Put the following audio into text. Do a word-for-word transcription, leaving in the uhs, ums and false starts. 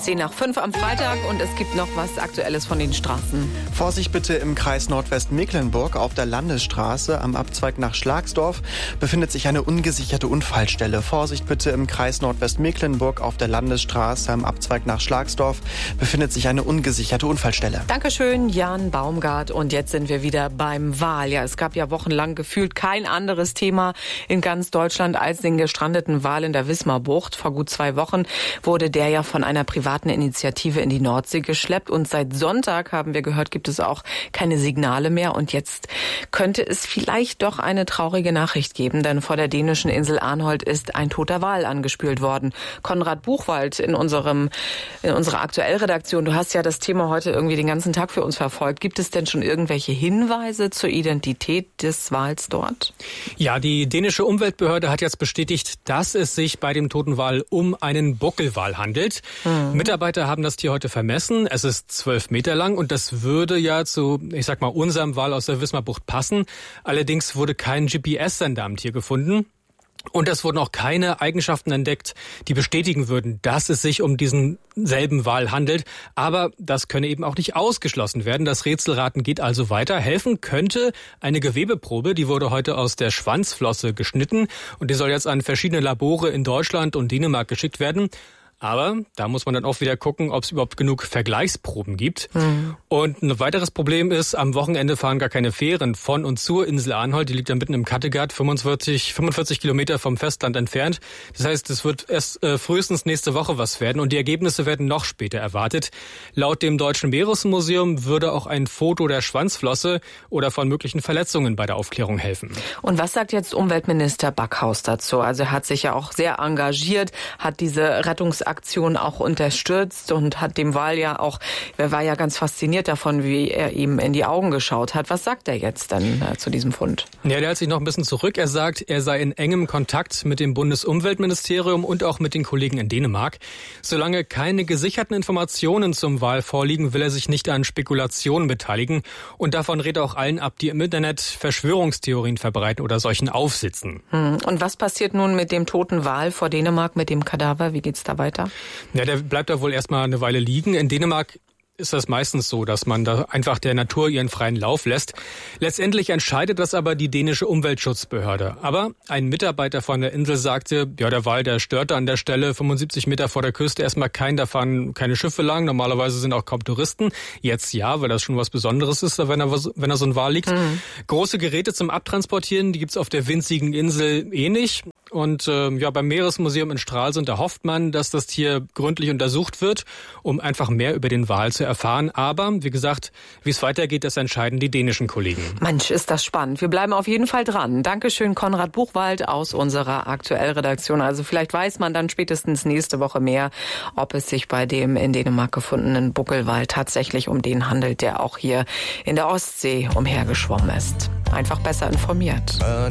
Zehn nach fünf am Freitag und es gibt noch was Aktuelles von den Straßen. Vorsicht bitte im Kreis Nordwestmecklenburg. Auf der Landesstraße am Abzweig nach Schlagsdorf befindet sich eine ungesicherte Unfallstelle. Vorsicht bitte im Kreis Nordwestmecklenburg. Auf der Landesstraße am Abzweig nach Schlagsdorf befindet sich eine ungesicherte Unfallstelle. Dankeschön, Jan Baumgart. Und jetzt sind wir wieder beim Wal. Ja, es gab ja wochenlang gefühlt kein anderes Thema in ganz Deutschland als den gestrandeten Wal in der Wismarbucht. Vor gut zwei Wochen wurde der ja von einer privaten Initiative in die Nordsee geschleppt. Und seit Sonntag, haben wir gehört, gibt es auch keine Signale mehr. Und jetzt könnte es vielleicht doch eine traurige Nachricht geben, denn vor der dänischen Insel Arnholt ist ein toter Wal angespült worden. Konrad Buchwald in unserem, in unserer Aktuellredaktion, du hast ja das Thema heute irgendwie den ganzen Tag für uns verfolgt. Gibt es denn schon irgendwelche Hinweise zur Identität des Wals dort? Ja, die dänische Umweltbehörde hat jetzt bestätigt, dass es sich bei dem toten Wal um einen Buckelwal handelt. Mhm. Mitarbeiter haben das Tier heute vermessen. Es ist zwölf Meter lang und das würde ja zu, ich sag mal, unserem Wal aus der Wismarbucht passen. Allerdings wurde kein G P S-Sender am Tier gefunden. Und es wurden auch keine Eigenschaften entdeckt, die bestätigen würden, dass es sich um diesen selben Wal handelt. Aber das könne eben auch nicht ausgeschlossen werden. Das Rätselraten geht also weiter. Helfen könnte eine Gewebeprobe, die wurde heute aus der Schwanzflosse geschnitten und die soll jetzt an verschiedene Labore in Deutschland und Dänemark geschickt werden. Aber da muss man dann auch wieder gucken, ob es überhaupt genug Vergleichsproben gibt. Mhm. Und ein weiteres Problem ist, am Wochenende fahren gar keine Fähren von und zur Insel Arnholt. Die liegt dann mitten im Kattegat, fünfundvierzig, fünfundvierzig Kilometer vom Festland entfernt. Das heißt, es wird erst äh, frühestens nächste Woche was werden und die Ergebnisse werden noch später erwartet. Laut dem Deutschen Meeresmuseum würde auch ein Foto der Schwanzflosse oder von möglichen Verletzungen bei der Aufklärung helfen. Und was sagt jetzt Umweltminister Backhaus dazu? Also er hat sich ja auch sehr engagiert, hat diese Rettungs Aktion auch unterstützt und hat dem Wal ja auch, er war ja ganz fasziniert davon, wie er ihm in die Augen geschaut hat. Was sagt er jetzt dann äh, zu diesem Fund? Ja, der hält sich noch ein bisschen zurück. Er sagt, er sei in engem Kontakt mit dem Bundesumweltministerium und auch mit den Kollegen in Dänemark. Solange keine gesicherten Informationen zum Wal vorliegen, will er sich nicht an Spekulationen beteiligen. Und davon rät er auch allen ab, die im Internet Verschwörungstheorien verbreiten oder solchen aufsitzen. Hm. Und was passiert nun mit dem toten Wal vor Dänemark, mit dem Kadaver? Wie geht's da weiter? Ja, der bleibt da wohl erstmal eine Weile liegen. In Dänemark ist das meistens so, dass man da einfach der Natur ihren freien Lauf lässt. Letztendlich entscheidet das aber die dänische Umweltschutzbehörde. Aber ein Mitarbeiter von der Insel sagte, ja, der Wal, der störte an der Stelle fünfundsiebzig Meter vor der Küste erstmal kein, da fahren keine Schiffe lang. Normalerweise sind auch kaum Touristen. Jetzt ja, weil das schon was Besonderes ist, wenn er, wenn er so ein Wal liegt. Mhm. Große Geräte zum Abtransportieren, die gibt's auf der winzigen Insel eh nicht. Und äh, ja, beim Meeresmuseum in Stralsund erhofft man, dass das Tier gründlich untersucht wird, um einfach mehr über den Wal zu erfahren. Aber, wie gesagt, wie es weitergeht, das entscheiden die dänischen Kollegen. Mensch, ist das spannend. Wir bleiben auf jeden Fall dran. Dankeschön, Konrad Buchwald aus unserer Aktuellredaktion. Also vielleicht weiß man dann spätestens nächste Woche mehr, ob es sich bei dem in Dänemark gefundenen Buckelwal tatsächlich um den handelt, der auch hier in der Ostsee umhergeschwommen ist. Einfach besser informiert.